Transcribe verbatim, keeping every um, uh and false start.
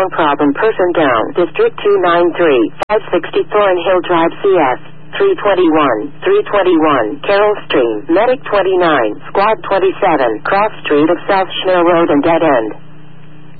strong problem. Person down. District two nine three, five sixty Thornhill Drive, C S three twenty-one, three twenty-one, Carroll Stream, Medic twenty-nine, Squad twenty-seven, Cross Street of South Schnell Road and Dead End.